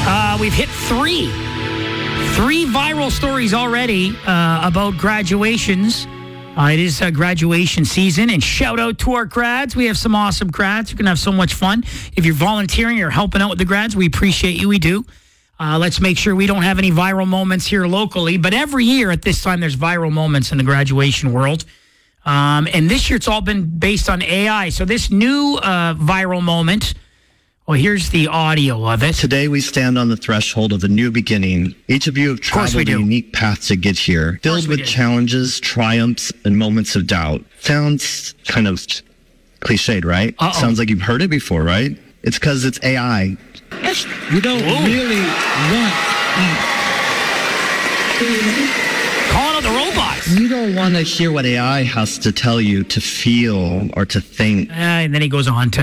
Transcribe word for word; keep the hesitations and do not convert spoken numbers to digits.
Uh, we've hit three. Three viral stories already uh, about graduations. Uh, it is uh, graduation season, and shout out to our grads. We have some awesome grads. You're going to have so much fun. If you're volunteering or helping out with the grads, we appreciate you. We do. Uh, let's make sure we don't have any viral moments here locally. But every year at this time, there's viral moments in the graduation world. Um, and this year, it's all been based on A I. So this new uh, viral moment, well, here's the audio of it. Today, we stand on the threshold of a new beginning. Each of you have traveled a unique path to get here, filled with challenges, triumphs, and moments of doubt. Sounds kind of cliched, right? Uh-oh. Sounds like you've heard it before, right? It's because it's A I. You don't Whoa. really want... Calling out the robots. You don't want to hear what A I has to tell you to feel or to think. Uh, and then he goes on to